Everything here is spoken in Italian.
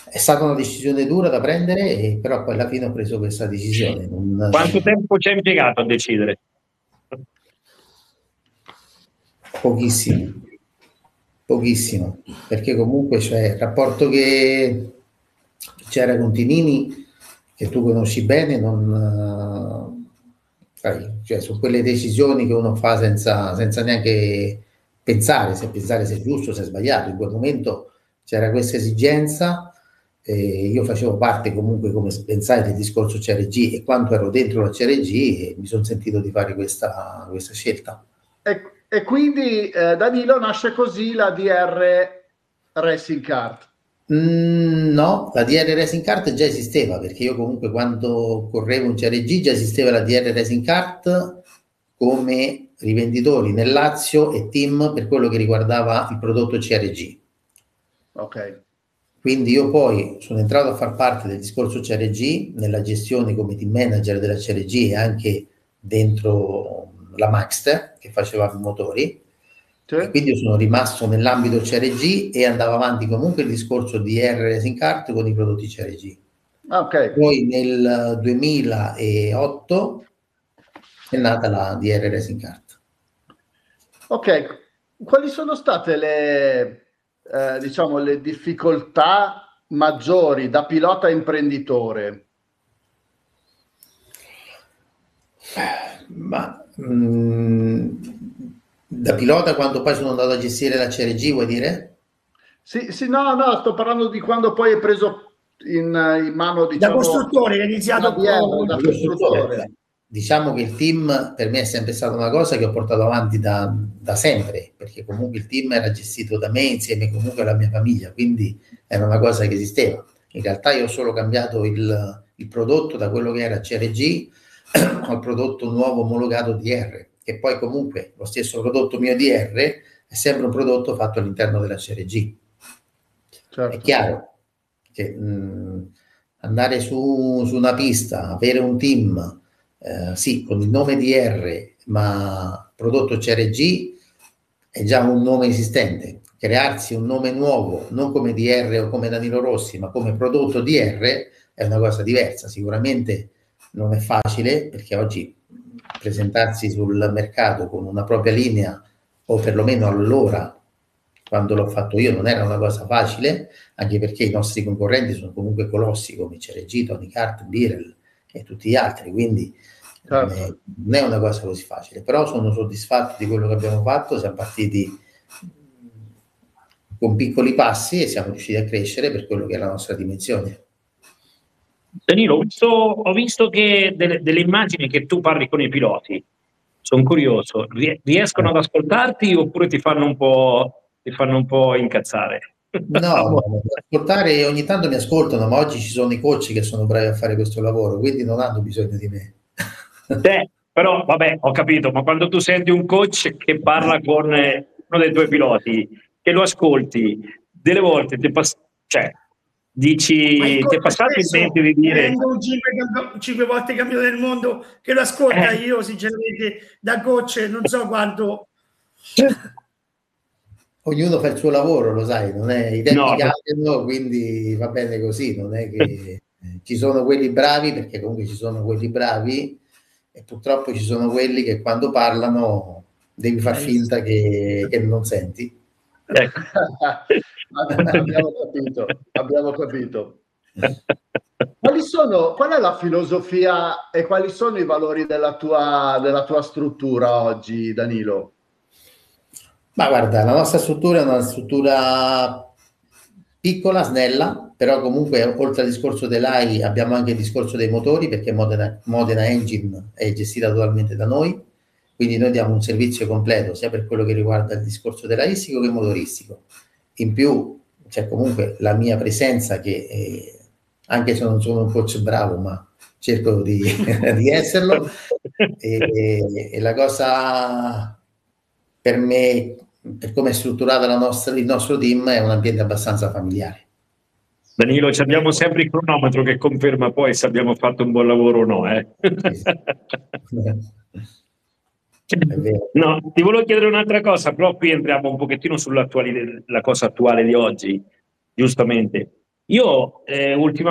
È stata una decisione dura da prendere, però poi alla fine ho preso questa decisione. Quanto tempo ci hai impiegato a decidere? Pochissimo, pochissimo, perché comunque c'è il rapporto che c'era con Tinini, che tu conosci bene, cioè, sono quelle decisioni che uno fa senza neanche pensare se è giusto o se è sbagliato. In quel momento c'era questa esigenza, io facevo parte comunque, come pensai, del discorso CRG, e quando ero dentro la CRG mi sono sentito di fare questa scelta. E quindi Danilo, nasce così la DR Racing Kart. No, la DR Racing Kart già esisteva, perché io comunque quando correvo in CRG già esisteva la DR Racing Kart come rivenditori nel Lazio e team per quello che riguardava il prodotto CRG. Ok. Quindi io poi sono entrato a far parte del discorso CRG nella gestione come team manager della CRG e anche dentro la Maxter che faceva i motori. Sì. E quindi io sono rimasto nell'ambito CRG e andavo avanti comunque il discorso di R Racing Kart con i prodotti CRG. Okay. Poi nel 2008 è nata la DR Racing Kart. Ok, quali sono state diciamo, le difficoltà maggiori da pilota imprenditore? Ma da pilota, quando poi sono andato a gestire la CRG, vuoi dire? Sì, no, sto parlando di quando poi hai preso in mano, diciamo, da costruttore, che ha iniziato da costruttore. Diciamo che il team per me è sempre stata una cosa che ho portato avanti da sempre, perché comunque il team era gestito da me insieme comunque alla mia famiglia, quindi era una cosa che esisteva. In realtà io ho solo cambiato il prodotto da quello che era CRG al prodotto nuovo omologato DR, che poi comunque lo stesso prodotto mio DR è sempre un prodotto fatto all'interno della CRG. Certo. È chiaro che andare su una pista, avere un team, sì, con il nome DR, ma prodotto CRG è già un nome esistente. Crearsi un nome nuovo, non come DR o come Danilo Rossi, ma come prodotto DR è una cosa diversa. Sicuramente non è facile, perché oggi presentarsi sul mercato con una propria linea, o perlomeno allora, quando l'ho fatto io, non era una cosa facile, anche perché i nostri concorrenti sono comunque colossi come CRG, Tony Kart, Birel e tutti gli altri, quindi Certo. non è una cosa così facile, però sono soddisfatto di quello che abbiamo fatto, siamo partiti con piccoli passi e siamo riusciti a crescere per quello che è la nostra dimensione. Danilo, ho visto che delle immagini che tu parli con i piloti, sono curioso, riescono ad ascoltarti oppure ti fanno un po' incazzare? No, ascoltare, ogni tanto mi ascoltano, ma oggi ci sono i coach che sono bravi a fare questo lavoro, quindi non hanno bisogno di me. Però vabbè, ho capito, ma quando tu senti un coach che parla con uno dei tuoi piloti, che lo ascolti, delle volte cioè, dici, ti è passato in mente di dire... un 5 volte campione del mondo che lo ascolta, io sinceramente da coach non so quanto... Ognuno fa il suo lavoro, lo sai, non è, i tempi cambiano, quindi va bene così, non è che ci sono quelli bravi, perché comunque ci sono quelli bravi, e purtroppo ci sono quelli che quando parlano devi far finta che non senti. Abbiamo capito. Qual è la filosofia e quali sono i valori della tua struttura oggi, Danilo? Ma guarda, la nostra struttura è una struttura piccola, snella, però comunque oltre al discorso dell'AI abbiamo anche il discorso dei motori, perché Modena Engine è gestita totalmente da noi, quindi noi diamo un servizio completo sia per quello che riguarda il discorso dell'aistico che motoristico. In più c'è comunque la mia presenza che anche se non sono un coach bravo, ma cerco di esserlo, e la cosa per me, per come è strutturata il nostro team, è un ambiente abbastanza familiare. Danilo, abbiamo sempre il cronometro che conferma poi se abbiamo fatto un buon lavoro o no. No, ti volevo chiedere un'altra cosa, però qui entriamo un pochettino sulla cosa attuale di oggi, giustamente. Io ultimamente